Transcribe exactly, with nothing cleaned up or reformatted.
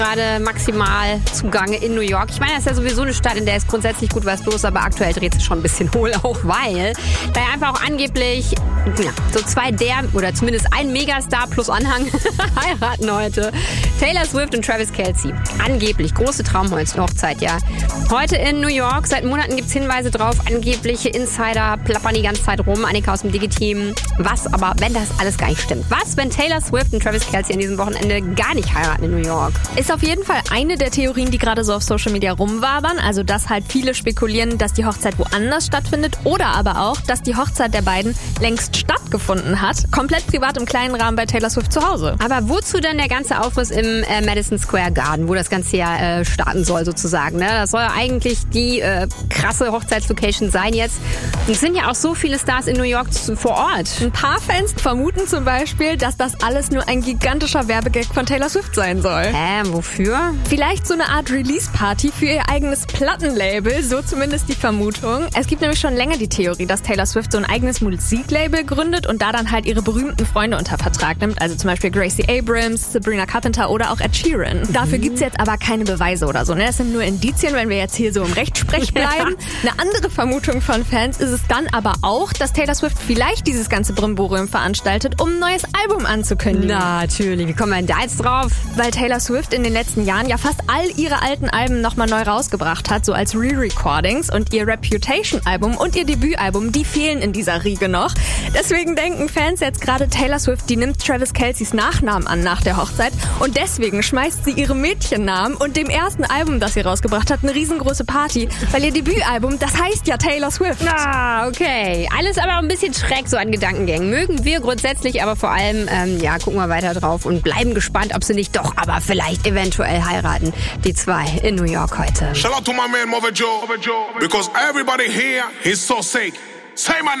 gerade maximal zugange in New York. Ich meine, das ist ja sowieso eine Stadt, in der ist grundsätzlich gut was los, aber aktuell dreht sich schon ein bisschen hohl, auch weil da ja einfach auch angeblich ja, so zwei der, oder zumindest ein Megastar plus Anhang heiraten heute. Taylor Swift und Travis Kelce. Angeblich, große Traumhochzeit, ja. Heute in New York, seit Monaten gibt es Hinweise drauf, angebliche Insider plappern die ganze Zeit rum, Annika aus dem Digi-Team. Was aber, wenn das alles gar nicht stimmt? Was, wenn Taylor Swift und Travis Kelce an diesem Wochenende gar nicht heiraten in New York? Ist auf jeden Fall eine der Theorien, die gerade so auf Social Media rumwabern. Also, dass halt viele spekulieren, dass die Hochzeit woanders stattfindet oder aber auch, dass die Hochzeit der beiden längst stattgefunden hat. Komplett privat im kleinen Rahmen bei Taylor Swift zu Hause. Aber wozu denn der ganze Aufriss im äh, Madison Square Garden, wo das Ganze ja äh, starten soll sozusagen? Ne? Das soll ja eigentlich die äh, krasse Hochzeitslocation sein jetzt. Und es sind ja auch so viele Stars in New York zu, vor Ort. Ein paar Fans vermuten zum Beispiel, dass das alles nur ein gigantischer Werbegag von Taylor Swift sein soll. Äh, wofür? Vielleicht so eine Art Release-Party für ihr eigenes Plattenlabel, so zumindest die Vermutung. Es gibt nämlich schon länger die Theorie, dass Taylor Swift so ein eigenes Musiklabel gründet und da dann halt ihre berühmten Freunde unter Vertrag nimmt, also zum Beispiel Gracie Abrams, Sabrina Carpenter oder auch Ed Sheeran. Mhm. Dafür gibt's jetzt aber keine Beweise oder so, ne? Das sind nur Indizien, wenn wir jetzt hier so im Rechtsprech bleiben. Eine andere Vermutung von Fans ist es dann aber auch, dass Taylor Swift vielleicht dieses ganze Brimborium veranstaltet, um ein neues Album anzukündigen. Natürlich, wie kommen wir denn da jetzt drauf? Weil Taylor Swift in den letzten Jahren ja fast all ihre alten Alben nochmal neu rausgebracht hat, so als Re-Recordings, und ihr Reputation-Album und ihr Debütalbum, die fehlen in dieser Riege noch. Deswegen denken Fans jetzt gerade, Taylor Swift, die nimmt Travis Kelces Nachnamen an nach der Hochzeit und deswegen schmeißt sie ihrem Mädchennamen und dem ersten Album, das sie rausgebracht hat, eine riesengroße Party, weil ihr Debütalbum, das heißt ja Taylor Swift. Ah, okay. Alles aber ein bisschen schräg so an Gedankengängen. Mögen wir grundsätzlich, aber vor allem, ähm, ja, gucken wir weiter drauf und bleiben gespannt, ob sie nicht doch, aber vielleicht eventuell heiraten. Die zwei in New York heute. Shout out to my man Mother Joe, because everybody here is so sick. Say my name.